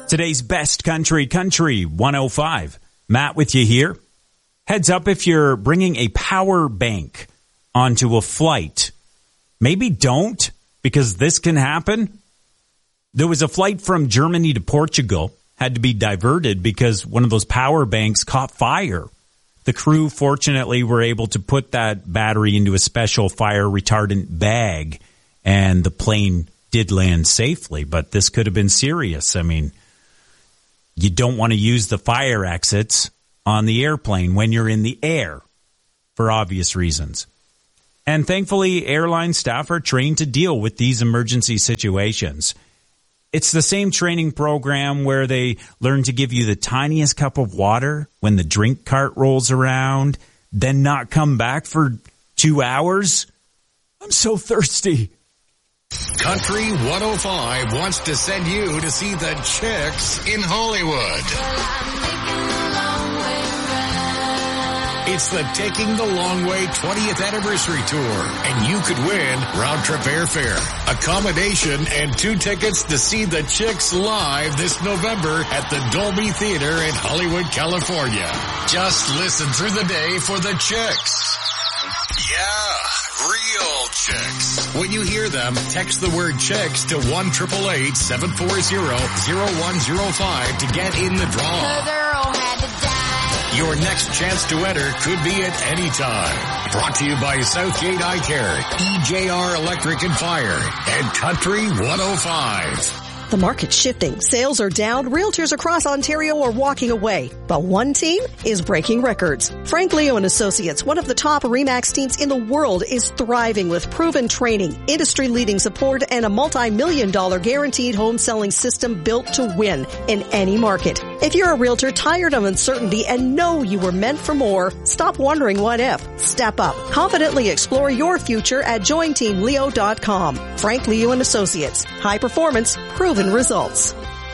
Today's best country 105. Matt with you here. Heads up if you're bringing a power bank onto a flight. Maybe don't, because this can happen. There was a flight from Germany to Portugal, had to be diverted because one of those power banks caught fire. The crew, fortunately, were able to put that battery into a special fire retardant bag, and the plane did land safely, but this could have been serious. I mean, you don't want to use the fire exits on the airplane when you're in the air for obvious reasons. And thankfully, airline staff are trained to deal with these emergency situations. It's the same training program where they learn to give you the tiniest cup of water when the drink cart rolls around, then not come back for 2 hours. I'm so thirsty. Country 105 wants to send you to see the Chicks in Hollywood. It's the Taking the Long Way 20th Anniversary Tour, and you could win round-trip airfare, accommodation, and 2 tickets to see the Chicks live this November at the Dolby Theater in Hollywood, California. Just listen through the day for the Chicks. Yeah, real Chicks. When you hear them, text the word Chicks to 1-888-740-0105 to get in the draw. The girl had to die. Your next chance to enter could be at any time. Brought to you by Southgate Eye Care, EJR Electric and Fire, and Country 105. The market's shifting. Sales are down. Realtors across Ontario are walking away. But one team is breaking records. Frank Leo and Associates, one of the top RE/MAX teams in the world, is thriving with proven training, industry-leading support, and a multi-million-dollar guaranteed home selling system built to win in any market. If you're a realtor tired of uncertainty and know you were meant for more, stop wondering what if. Step up. Confidently explore your future at jointeamleo.com. Frank Leo and Associates. High performance, proven results.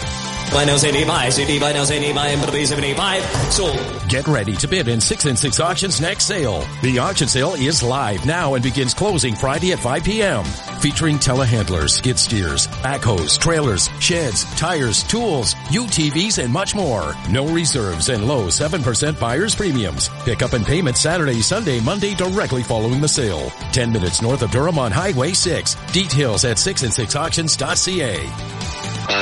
Get ready to bid in 6 and 6 Auctions next sale. The auction sale is live now and begins closing Friday at 5 p.m. Featuring telehandlers, skid steers, backhoes, trailers, sheds, tires, tools, UTVs, and much more. No reserves and low 7% buyer's premiums. Pick up and payment Saturday, Sunday, Monday directly following the sale. 10 minutes north of Durham on Highway 6. Details at 6and6auctions.ca.